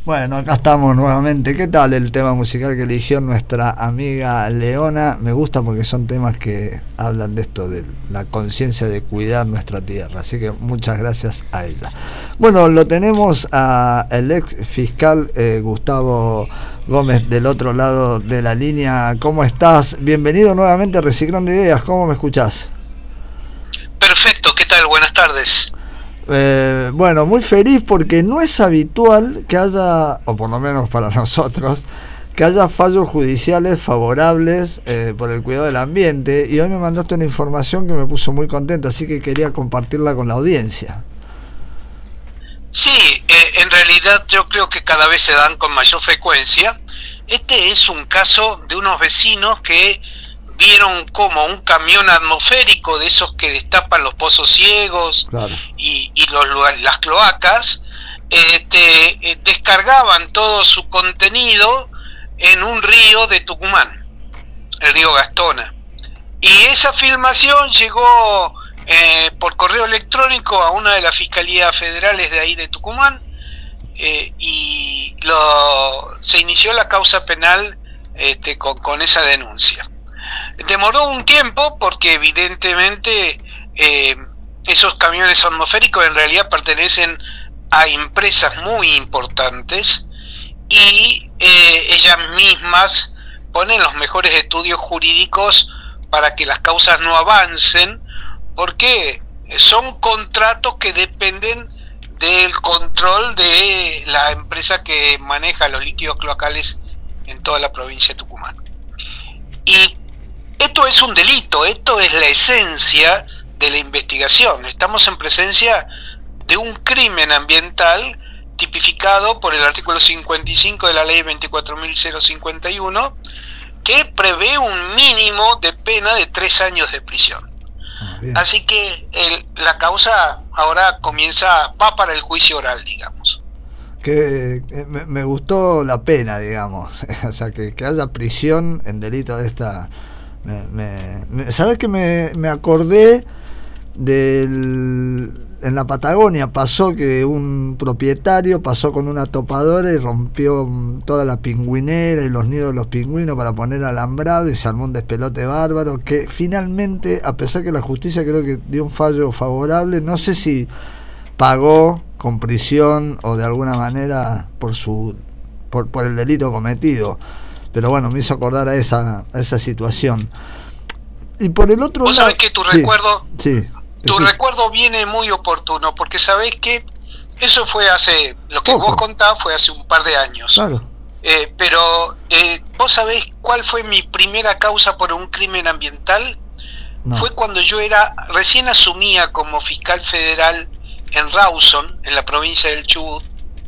Bueno, acá estamos nuevamente. ¿Qué tal el tema musical que eligió nuestra amiga Leona? Me gusta porque son temas que hablan de esto, de la conciencia de cuidar nuestra tierra. Así que muchas gracias a ella. Bueno, lo tenemos a el ex fiscal Gustavo Gómez del otro lado de la línea. ¿Cómo estás? Bienvenido nuevamente a Reciclando Ideas. ¿Cómo me escuchás? Perfecto, ¿qué tal? Buenas tardes. Bueno, muy feliz porque no es habitual que haya, o por lo menos para nosotros, que haya fallos judiciales favorables por el cuidado del ambiente, y hoy me mandaste una información que me puso muy contento, así que quería compartirla con la audiencia. Sí, en realidad yo creo que cada vez se dan con mayor frecuencia. Este es un caso de unos vecinos que vieron como un camión atmosférico de esos que destapan los pozos ciegos, claro, y las cloacas, descargaban todo su contenido en un río de Tucumán, el río Gastona. Y esa filmación llegó por correo electrónico a una de las fiscalías federales de ahí de Tucumán, y se inició la causa penal con esa denuncia. Demoró un tiempo porque evidentemente esos camiones atmosféricos en realidad pertenecen a empresas muy importantes y ellas mismas ponen los mejores estudios jurídicos para que las causas no avancen, porque son contratos que dependen del control de la empresa que maneja los líquidos cloacales en toda la provincia de Tucumán. Y esto es un delito, esto es la esencia de la investigación. Estamos en presencia de un crimen ambiental tipificado por el artículo 55 de la ley 24.051, que prevé un mínimo de pena de 3 años de prisión. Así que la causa ahora va para el juicio oral, digamos. Que me gustó la pena, digamos, o sea, que haya prisión en delito de esta. ¿Sabes que me acordé en la Patagonia pasó que un propietario pasó con una topadora y rompió toda la pingüinera y los nidos de los pingüinos para poner alambrado, y se armó un despelote bárbaro que finalmente, a pesar que la justicia creo que dio un fallo favorable, no sé si pagó con prisión o de alguna manera por el delito cometido. Pero bueno, me hizo acordar a esa situación. Y por el otro lado... Vos sabés que tu recuerdo viene muy oportuno, porque sabés que eso fue hace... Lo que vos contabas fue hace un par de años. Claro. Pero vos sabés cuál fue mi primera causa por un crimen ambiental. No. Fue cuando yo recién asumía como fiscal federal en Rawson, en la provincia del Chubut,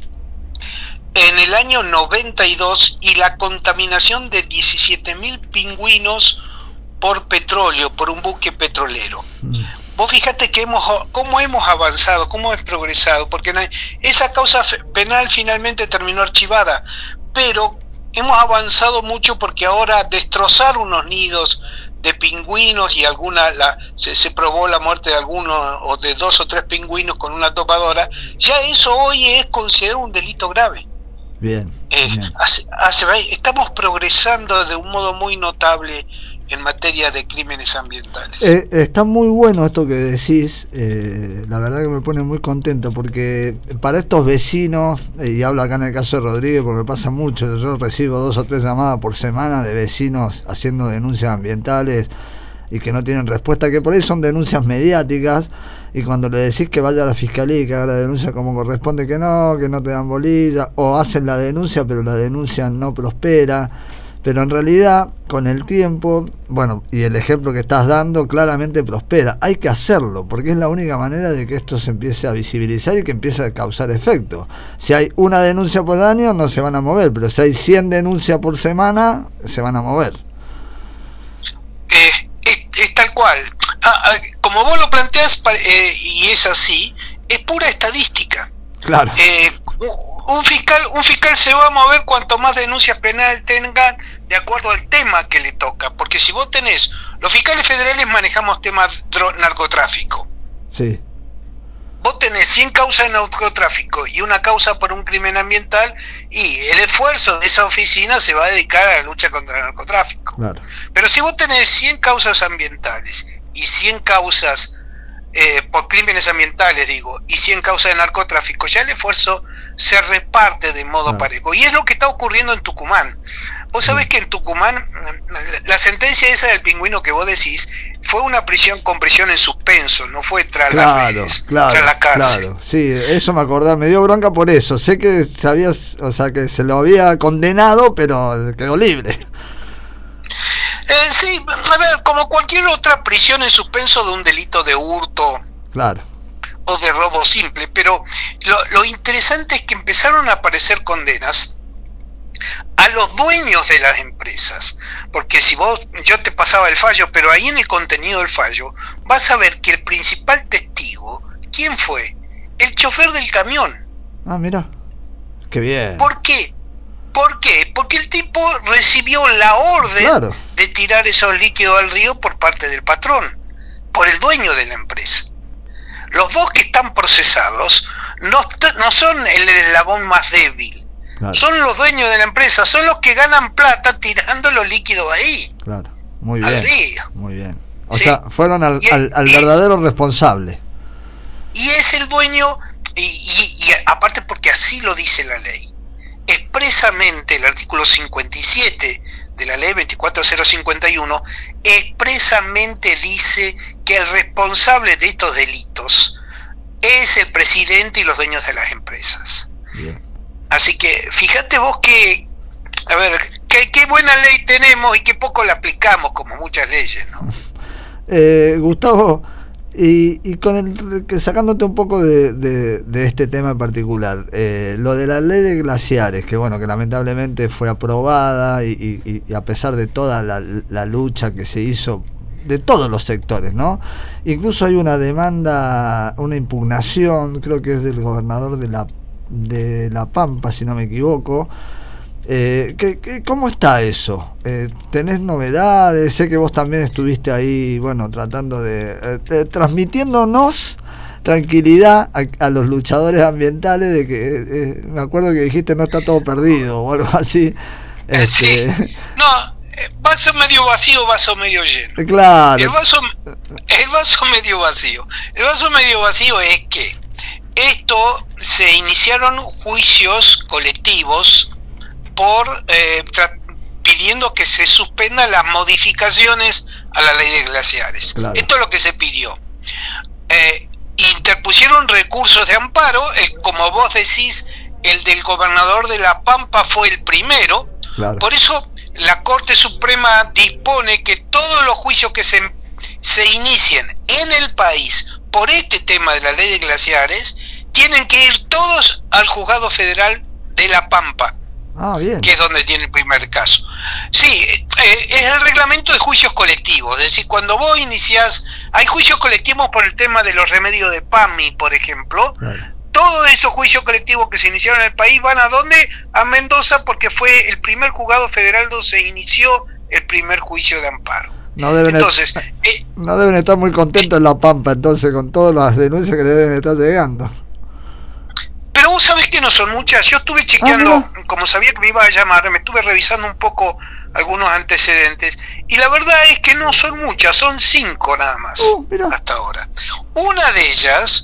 en el año 92, y la contaminación de 17.000 pingüinos por petróleo, por un buque petrolero. Vos fíjate que cómo hemos avanzado, cómo hemos progresado, porque esa causa penal finalmente terminó archivada, pero hemos avanzado mucho porque ahora destrozar unos nidos de pingüinos y se probó la muerte de algunos o de 2 o 3 pingüinos con una topadora, ya eso hoy es considerado un delito grave. Bien. Estamos progresando de un modo muy notable en materia de crímenes ambientales. Está muy bueno esto que decís, la verdad que me pone muy contento, porque para estos vecinos, y hablo acá en el caso de Rodríguez porque pasa mucho, yo recibo 2 o 3 llamadas por semana de vecinos haciendo denuncias ambientales y que no tienen respuesta, que por ahí son denuncias mediáticas, y cuando le decís que vaya a la fiscalía y que haga la denuncia como corresponde, que no te dan bolilla, o hacen la denuncia pero la denuncia no prospera. Pero en realidad, con el tiempo, bueno, y el ejemplo que estás dando, claramente prospera. Hay que hacerlo, porque es la única manera de que esto se empiece a visibilizar y que empiece a causar efecto. Si hay una denuncia por año, no se van a mover, pero si hay 100 denuncias por semana, se van a mover. Es tal cual. Como vos lo planteás, y es así, es pura estadística. Claro. Un fiscal se va a mover cuanto más denuncias penales tengan de acuerdo al tema que le toca, porque si vos tenés, los fiscales federales manejamos temas narcotráfico. Sí. vos tenés 100 causas de narcotráfico y una causa por un crimen ambiental, y el esfuerzo de esa oficina se va a dedicar a la lucha contra el narcotráfico. Claro. Pero si vos tenés 100 causas ambientales y 100 causas por crímenes ambientales, digo, y 100 causas de narcotráfico, ya el esfuerzo se reparte de modo parejo. Y es lo que está ocurriendo en Tucumán. Vos sabés que en Tucumán, la sentencia esa del pingüino que vos decís, fue una prisión con prisión en suspenso, no fue tras las redes, tras la cárcel. Claro, sí, eso me acordaba, me dio bronca por eso. Sé que sabías, o sea, que se lo había condenado, pero quedó libre. Sí, a ver, como cualquier otra prisión en suspenso de un delito de hurto. Claro. O de robo simple, pero lo interesante es que empezaron a aparecer condenas a los dueños de las empresas, porque si yo te pasaba el fallo, pero ahí en el contenido del fallo vas a ver que el principal testigo, ¿quién fue? El chofer del camión. Ah, mira, qué bien. ¿Por qué? ¿Por qué? Porque el tipo recibió la orden de tirar esos líquidos al río por parte del patrón, por el dueño de la empresa. Los dos que están procesados no son el eslabón más débil, son los dueños de la empresa, son los que ganan plata tirando los líquidos ahí. Claro, muy bien. Al río. Muy bien. O sea, fueron al verdadero responsable. Y es el dueño, y aparte porque así lo dice la ley. Expresamente el artículo 57 de la ley 24051 expresamente dice que el responsable de estos delitos es el presidente y los dueños de las empresas. Bien. Así que fíjate vos que, a ver, qué buena ley tenemos y qué poco la aplicamos, como muchas leyes, ¿no? Gustavo, y con sacándote un poco de este tema en particular, lo de la ley de glaciares, que bueno, que lamentablemente fue aprobada y a pesar de toda la lucha que se hizo de todos los sectores, ¿no? Incluso hay una demanda, una impugnación, creo que es del gobernador de La Pampa, si no me equivoco. ¿Cómo está eso? ¿Tenés novedades? Sé que vos también estuviste ahí, bueno, tratando de transmitiéndonos tranquilidad a los luchadores ambientales, de que me acuerdo que dijiste no está todo perdido o algo así. Sí. No, vaso medio vacío, vaso medio lleno. Claro. El vaso medio vacío. El vaso medio vacío es que se iniciaron juicios colectivos pidiendo que se suspendan las modificaciones a la ley de glaciares. Claro. Esto es lo que se pidió. Interpusieron recursos de amparo, como vos decís, el del gobernador de La Pampa fue el primero. Claro. Por eso la Corte Suprema dispone que todos los juicios que se inicien en el país por este tema de la ley de glaciares tienen que ir todos al Juzgado Federal de La Pampa. Bien. Que es donde tiene el primer caso. Sí, es el reglamento de juicios colectivos, es decir, cuando vos iniciás, hay juicios colectivos por el tema de los remedios de PAMI, por ejemplo. Claro. Todos esos juicios colectivos que se iniciaron en el país van ¿a dónde? A Mendoza, porque fue el primer juzgado federal donde se inició el primer juicio de amparo. No deben estar muy contentos en La Pampa, entonces, con todas las denuncias que le deben estar llegando. Pero vos sabés que no son muchas. Yo estuve chequeando, como sabía que me iba a llamar, me estuve revisando un poco algunos antecedentes, y la verdad es que no son muchas, son 5 nada más hasta ahora. Una de ellas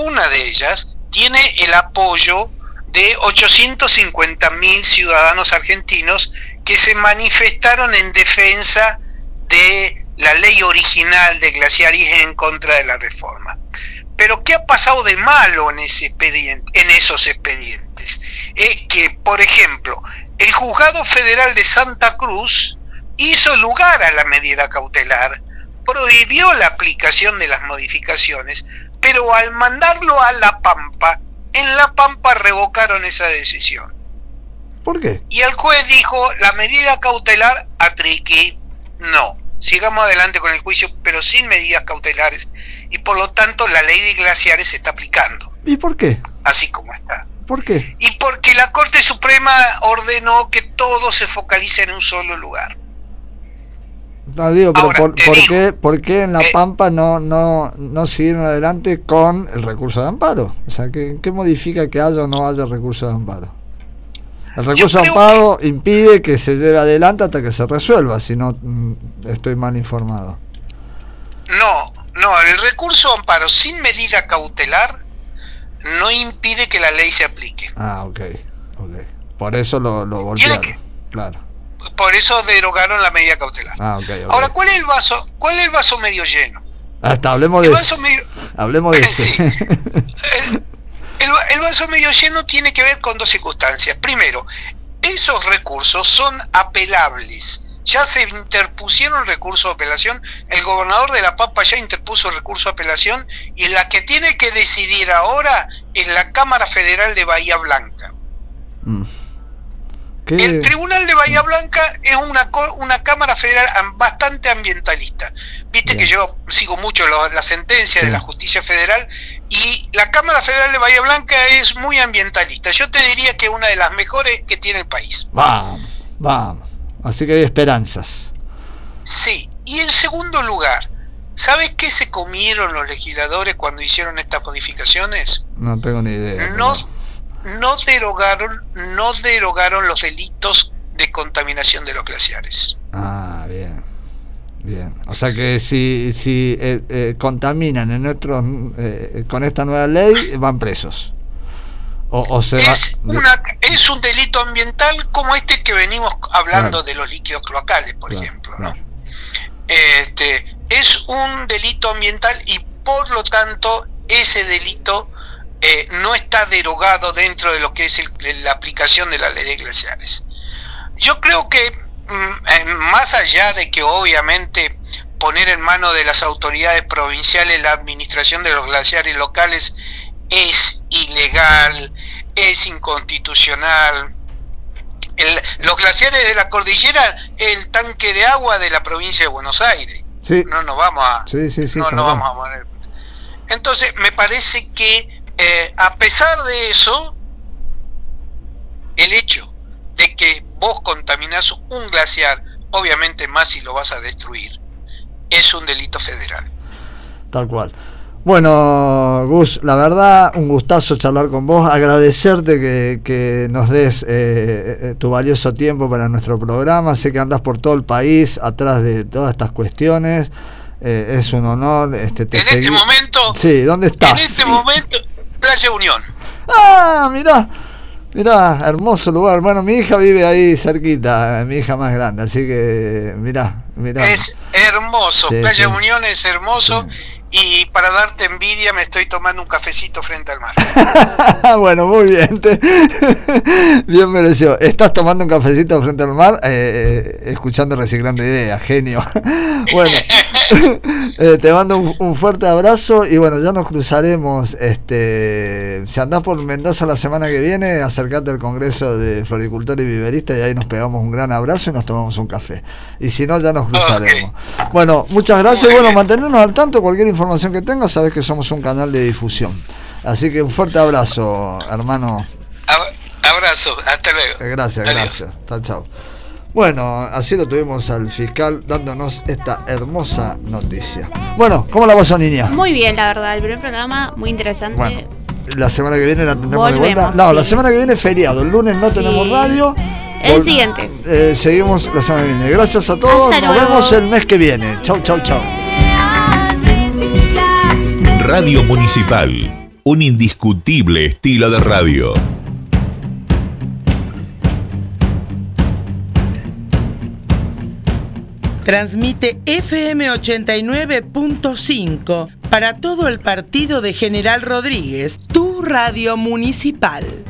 tiene el apoyo de 850.000 ciudadanos argentinos que se manifestaron en defensa de la ley original de Glaciares en contra de la reforma. Pero ¿qué ha pasado de malo en esos expedientes? Es que, por ejemplo, el Juzgado Federal de Santa Cruz hizo lugar a la medida cautelar, prohibió la aplicación de las modificaciones, pero al mandarlo a La Pampa, en La Pampa revocaron esa decisión. ¿Por qué? Y el juez dijo, la medida cautelar a Triqui, no. Sigamos adelante con el juicio, pero sin medidas cautelares, y por lo tanto la ley de glaciares se está aplicando. ¿Y por qué? Así como está. ¿Por qué? Y porque la Corte Suprema ordenó que todo se focalice en un solo lugar. No digo, pero Ahora, ¿por qué en La Pampa no siguieron adelante con el recurso de amparo? O sea, ¿qué modifica que haya o no haya recurso de amparo? El recurso de amparo impide que se lleve adelante hasta que se resuelva, si no estoy mal informado. No, el recurso de amparo sin medida cautelar no impide que la ley se aplique. Ah, ok. Por eso lo voltearon, claro. Por eso derogaron la medida cautelar. Ah, okay. Ahora, ¿cuál es el vaso medio lleno? Hasta hablemos de eso. Hablemos de eso. Sí. El vaso medio lleno tiene que ver con dos circunstancias. Primero, esos recursos son apelables. Ya se interpusieron recursos de apelación. El gobernador de La Pampa ya interpuso recurso de apelación y la que tiene que decidir ahora es la Cámara Federal de Bahía Blanca. El Tribunal de Bahía Blanca es una Cámara Federal bastante ambientalista. Viste que yo sigo mucho la sentencia de la Justicia Federal y la Cámara Federal de Bahía Blanca es muy ambientalista. Yo te diría que es una de las mejores que tiene el país. Vamos. Así que hay esperanzas. Sí. Y en segundo lugar, ¿sabes qué se comieron los legisladores cuando hicieron estas modificaciones? No tengo ni idea. No derogaron los delitos de contaminación de los glaciares. Ah, bien. O sea que si contaminan con esta nueva ley, van presos. Es un delito ambiental como este que venimos hablando de los líquidos cloacales, por ejemplo, ¿no? Es un delito ambiental y por lo tanto ese delito no está derogado dentro de lo que es la aplicación de la ley de glaciares. Yo creo que más allá de que obviamente poner en manos de las autoridades provinciales la administración de los glaciares locales es ilegal, es inconstitucional. Los glaciares de la cordillera es el tanque de agua de la provincia de Buenos Aires. Sí. No nos vamos a vamos a poner. Entonces me parece que a pesar de eso, el hecho de que vos contaminás un glaciar, obviamente más si lo vas a destruir, es un delito federal. Tal cual. Bueno, Gus, la verdad, un gustazo charlar con vos, agradecerte que nos des tu valioso tiempo para nuestro programa. Sé que andás por todo el país atrás de todas estas cuestiones. Es un honor. Este momento. Sí, ¿dónde estás? En este momento, Playa Unión. Ah, mirá, hermoso lugar. Bueno, mi hija vive ahí cerquita, mi hija más grande, así que mirá. Es hermoso, sí, Playa Unión es hermoso. Sí. Y para darte envidia me estoy tomando un cafecito frente al mar. Bueno, muy bien. Bien merecido. Estás tomando un cafecito frente al mar, escuchando Reciclando Ideas, genio. Bueno, te mando un fuerte abrazo y bueno, ya nos cruzaremos. Si andás por Mendoza la semana que viene, acercate al Congreso de Floricultores y Viveristas y ahí nos pegamos un gran abrazo y nos tomamos un café. Y si no, ya nos cruzaremos. Okay. Bueno, muchas gracias. Bueno, mantenernos al tanto, cualquier información que tengas, sabes que somos un canal de difusión. Así que un fuerte abrazo, hermano. Abrazo, hasta luego. Gracias. Chao. Bueno, así lo tuvimos al fiscal dándonos esta hermosa noticia. Bueno, ¿cómo la pasó, niña? Muy bien, la verdad, el primer programa muy interesante. Bueno, la semana que viene la tendremos de vuelta. No, sí. La semana que viene es feriado, el lunes no tenemos radio. El siguiente. Seguimos la semana que viene. Gracias a todos, nos vemos el mes que viene. Chau. Radio Municipal, un indiscutible estilo de radio. Transmite FM 89.5 para todo el partido de General Rodríguez, tu radio municipal.